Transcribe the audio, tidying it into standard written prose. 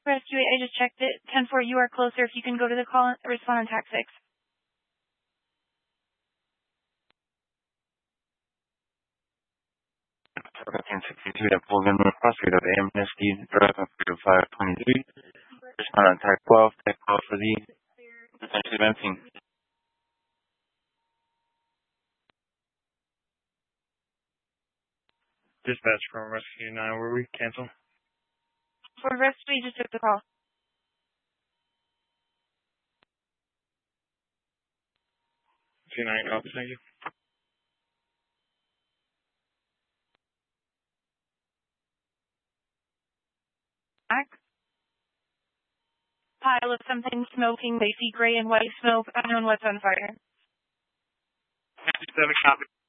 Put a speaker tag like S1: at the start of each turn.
S1: Rescue 8, I just checked it. 10-4, you are closer. If you can go to the call, respond on TAC 6.
S2: Hurricane 62 that pulls in the crossfit of Amnesty, Drive on 523. Respond on TAC 12, TAC 12 for the potentially venting.
S3: Dispatch from Rescue 9, were we cancel?
S1: For Rescue, we just took the call.
S3: C9, thank you.
S1: Back. Pile of something smoking. They see gray and white smoke. Unknown what's on fire.
S3: 57 copy.